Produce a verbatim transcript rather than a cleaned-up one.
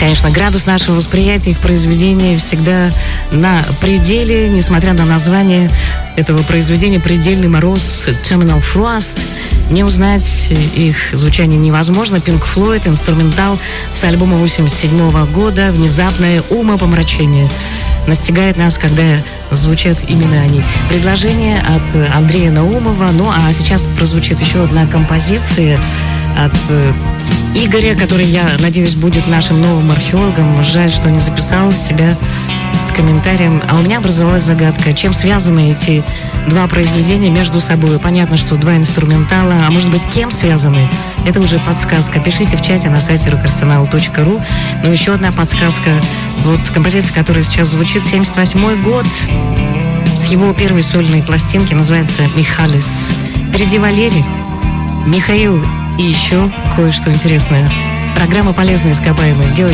Конечно, градус нашего восприятия их произведения всегда на пределе, несмотря на название этого произведения «Предельный мороз», «Terminal Frost». Не узнать их звучание невозможно. Pink Floyd, инструментал с альбома восемьдесят седьмого года. Внезапное умопомрачение настигает нас, когда звучат именно они. Предложение от Андрея Наумова. Ну, а сейчас прозвучит еще одна композиция от Игоря, который, я надеюсь, будет нашим новым археологом. Жаль, что не записал себя с комментарием. А у меня образовалась загадка, чем связаны эти два произведения между собой. Понятно, что два инструментала, а может быть, кем связаны? Это уже подсказка. Пишите в чате на сайте рок-арсенал точка ру. Но еще одна подсказка. Вот композиция, которая сейчас звучит, семьдесят восьмой год. С его первой сольной пластинки, называется «Михалис». Впереди Валерий, Михаил и еще кое-что интересное. Программа «Полезные ископаемые». Делайте